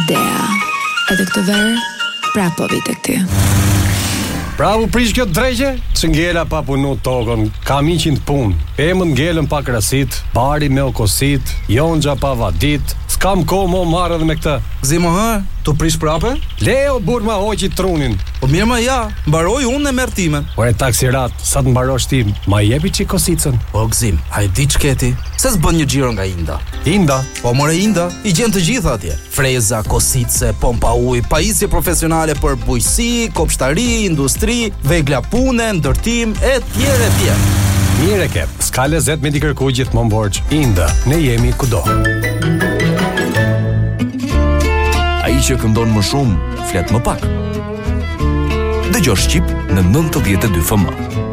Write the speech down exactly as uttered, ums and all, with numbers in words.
idea. Edhe këtë verë, prapo vit e këty. Bravo prish kjo drejgje, që ngela pa punu tokën, kam iqin të punë, emën ngelën pa krasit, bari me okosit, jonxha pa vadit, s'kam ko mo marrë dhe me këtë. Zimo hë, tu prish prape? Leo bur ma hoqi trunin. Po mirë ma ja, mbaroj unë e merr timen. Ore taksirat, sa të mbarosh ti, ma jepi që kosicën. Po gzim, a e di ç'keti? Se s'bën një xhiro nga Inda. Inda? Po more Inda, i gjen të gjitha atje. Freza, kosice, pompa ujë, pajisje profesionale për bujqësi, kopshtari, industri, vegla pune, ndërtim, e tjerë e tjerë. Mire ke, s'ka lezet me t'i kërku gjithmonë borxh. Inda, ne jemi kudo. Ai që këndon më shumë, flet më pak. Dëgjosh Shqip në nëntëdhjetë e dy F M.